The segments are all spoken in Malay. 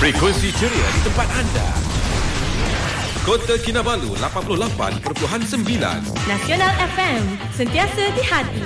Frekuensi ceria di tempat anda. Kota Kinabalu 88.9. Nasional FM, sentiasa di hati.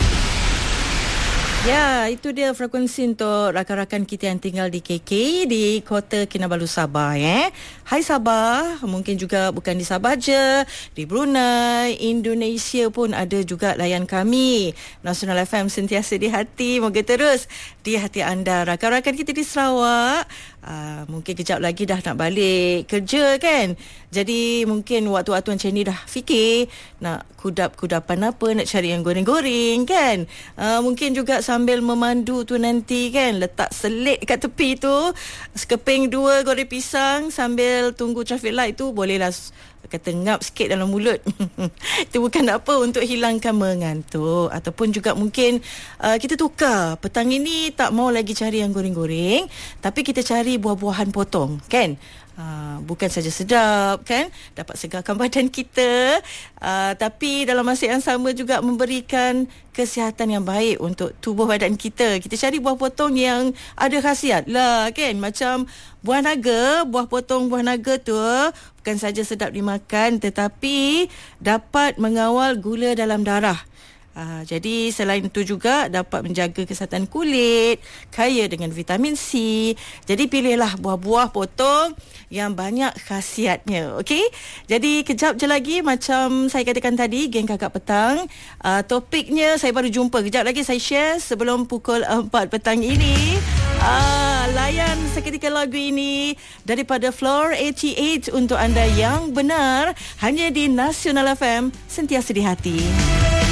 Ya, itu dia frekuensi untuk rakan-rakan kita yang tinggal di KK, di Kota Kinabalu, Sabah. Hai Sabah, mungkin juga bukan di Sabah je, di Brunei, Indonesia pun ada juga layan kami. Nasional FM sentiasa di hati, moga terus di hati anda. Rakan-rakan kita di Sarawak, mungkin kejap lagi dah nak balik kerja kan. Jadi mungkin waktu-waktu macam ni dah fikir nak kudap-kudapan apa, nak cari yang goreng-goreng kan. Mungkin juga sambil memandu tu nanti kan, letak selit kat tepi tu, sekeping 2 goreng pisang sambil tunggu traffic light tu, bolehlah kata ngap sikit dalam mulut. Itu bukan apa, untuk hilangkan mengantuk. Ataupun juga mungkin kita tukar, petang ini tak mau lagi cari yang goreng-goreng, tapi kita cari buah-buahan potong kan. Bukan saja sedap kan, dapat segarkan badan kita, tapi dalam masa yang sama juga memberikan kesihatan yang baik untuk tubuh badan kita. Kita cari buah potong yang ada khasiat lah kan. Macam buah naga, buah potong buah naga tu bukan saja sedap dimakan, tetapi dapat mengawal gula dalam darah. Jadi selain itu juga dapat menjaga kesihatan kulit, kaya dengan vitamin C. Jadi pilihlah buah-buah potong yang banyak khasiatnya. Okey? Jadi kejap je lagi, macam saya katakan tadi, geng Kakak Petang, topiknya saya baru jumpa. Kejap lagi saya share sebelum pukul 4 petang ini. Layan seketika lagu ini daripada Floor 88 untuk anda yang benar, hanya di Nasional FM, sentiasa di hati.